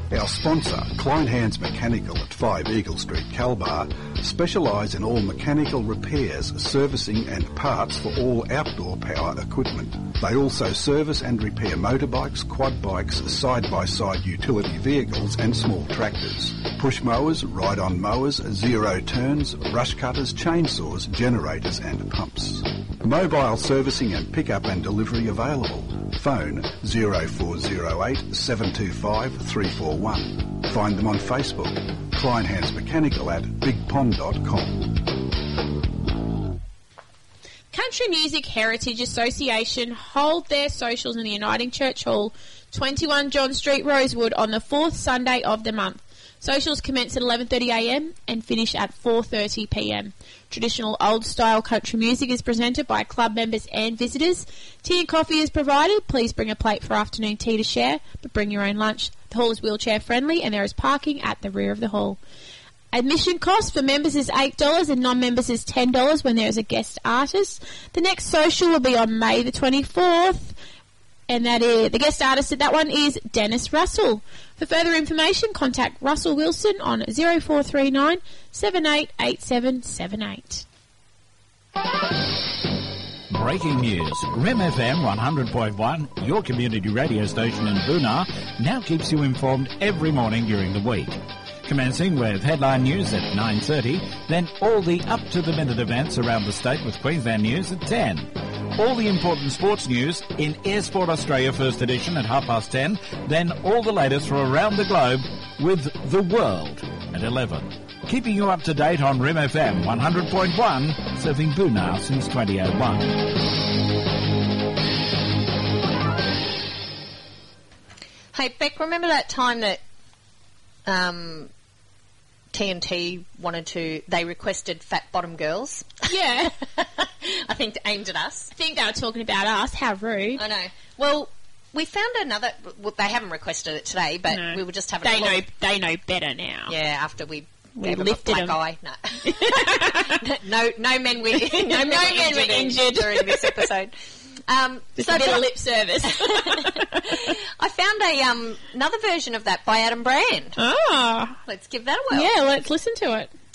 Our sponsor, Klein Hands Mechanical at 5 Eagle Street, Calbar, specialise in all mechanical repairs, servicing and parts for all outdoor power equipment. They also service and repair motorbikes, quad bikes, side-by-side utility vehicles and small tractors. Push mowers, ride-on mowers, zero turns, rush cutters, chainsaws, generators and pumps. Mobile servicing and pick-up and delivery available. Phone 0408 725 341. Find them on Facebook. Klein Hands Mechanical at bigpond.com. Country Music Heritage Association hold their socials in the Uniting Church Hall, 21 John Street, Rosewood, on the fourth Sunday of the month. Socials commence at 11:30am and finish at 4:30pm. Traditional old-style country music is presented by club members and visitors. Tea and coffee is provided. Please bring a plate for afternoon tea to share, but bring your own lunch. The hall is wheelchair-friendly and there is parking at the rear of the hall. Admission cost for members is $8 and non-members is $10 when there is a guest artist. The next social will be on May the 24th. And that is, the guest artist at that one is Dennis Russell. For further information, contact Russell Wilson on 0439 788778. Breaking news. Rem FM 100.1, your community radio station in Boonah, now keeps you informed every morning during the week. Commencing with headline news at 9:30, then all the up-to-the-minute events around the state with Queensland News at 10. All the important sports news in Air Sport Australia First Edition at 10:30, then all the latest from around the globe with The World at 11. Keeping you up to date on Rem FM 100.1, serving Boonah since 2001. Hey, Beck, remember that time that TNT they requested fat bottom girls? Yeah. I think aimed at us. I think they were talking about us. How rude. I know. Well, we found another... Well, they haven't requested it today, but we were just having a look. They know better now. Yeah, after we gave lifted them a black eye. No. no men were injured during this episode. Just a bit of lip service. I found another version of that by Adam Brand. Oh. Let's give that a whirl. Yeah, let's listen to it.